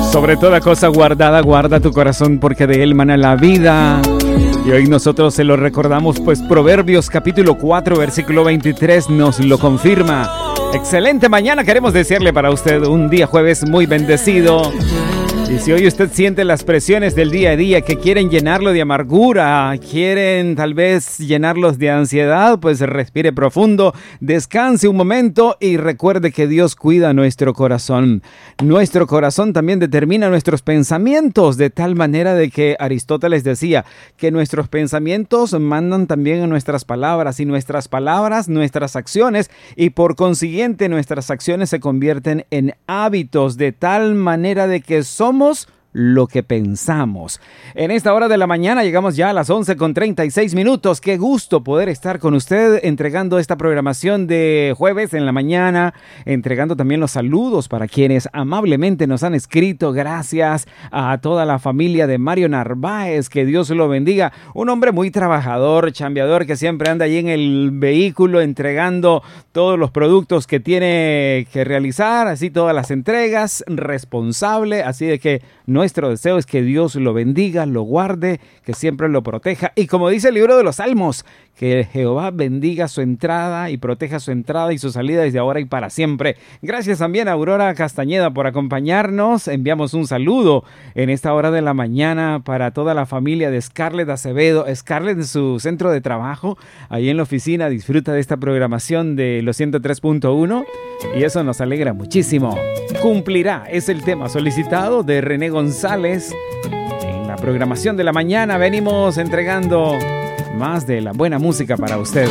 Sobre toda cosa guardada, guarda tu corazón porque de él mana la vida. Y hoy nosotros se lo recordamos, pues Proverbios capítulo 4, versículo 23 nos lo confirma. Excelente mañana queremos desearle para usted un día jueves muy bendecido. Y si hoy usted siente las presiones del día a día que quieren llenarlo de amargura, quieren tal vez llenarlos de ansiedad, pues respire profundo, descanse un momento y recuerde que Dios cuida nuestro corazón. Nuestro corazón también determina nuestros pensamientos, de tal manera de que Aristóteles decía que nuestros pensamientos mandan también a nuestras palabras y nuestras palabras, nuestras acciones, y por consiguiente nuestras acciones se convierten en hábitos, de tal manera de que somos lo que pensamos. En esta hora de la mañana llegamos ya a las 11:36. Qué gusto poder estar con usted entregando esta programación de jueves en la mañana, entregando también los saludos para quienes amablemente nos han escrito. Gracias a toda la familia de Mario Narváez, que Dios lo bendiga. Un hombre muy trabajador, chambeador, que siempre anda allí en el vehículo entregando todos los productos que tiene que realizar, así todas las entregas, responsable, así de que nuestro deseo es que Dios lo bendiga, lo guarde, que siempre lo proteja. Y como dice el libro de los Salmos, que Jehová bendiga su entrada y proteja su entrada y su salida desde ahora y para siempre. Gracias también a Aurora Castañeda por acompañarnos. Enviamos un saludo en esta hora de la mañana para toda la familia de Scarlett Acevedo. Scarlett en su centro de trabajo, ahí en la oficina, disfruta de esta programación de los 103.1 y eso nos alegra muchísimo. Cumplirá es el tema solicitado de René González. En la programación de la mañana venimos entregando más de la buena música para ustedes.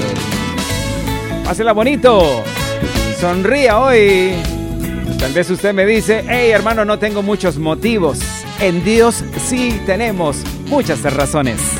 Pásela bonito, sonría hoy. Tal vez usted me dice: hey hermano, no tengo muchos motivos. En Dios sí tenemos muchas razones.